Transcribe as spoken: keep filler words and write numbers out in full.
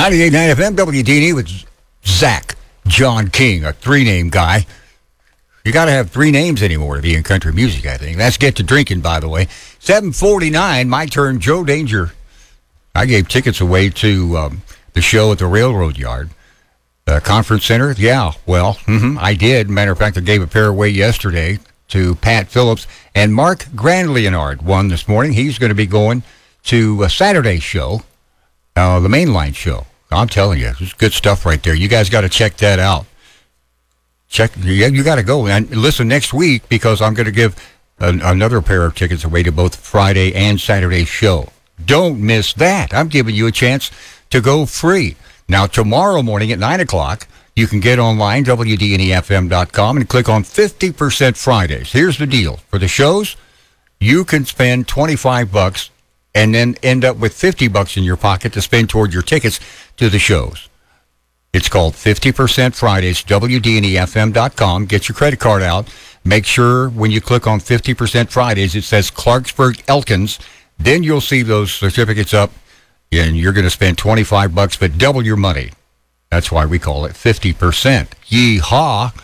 ninety-eight point nine F M, W D and E with Zach John King, a three-name guy. You got to have three names anymore to be in country music, I think. Let's get to drinking, by the way. seven forty-nine, my turn, Joe Danger. I gave tickets away to um, the show at the Railroad Yard. Uh, Conference Center, yeah, well, mm-hmm, I did. Matter of fact, I gave a pair away yesterday to Pat Phillips. And Mark Grandleonard won this morning. He's going to be going to a Saturday show, uh, the Mainline show. I'm telling you, there's good stuff right there. You guys got to check that out. Check, yeah, you got to go. And listen next week, because I'm going to give an, another pair of tickets away to both Friday and Saturday show. Don't miss that. I'm giving you a chance to go free. Now, tomorrow morning at nine o'clock, you can get online, W D N E F M dot com, and click on fifty percent Fridays. Here's the deal. For the shows, you can spend twenty-five bucks and then end up with fifty bucks in your pocket to spend toward your tickets to the shows. It's called fifty percent Fridays, W D N E F M dot com. Get your credit card out. Make sure when you click on fifty percent Fridays, it says Clarksburg Elkins. Then you'll see those certificates up, and you're going to spend twenty-five bucks, but double your money. That's why we call it fifty percent. Yee-haw.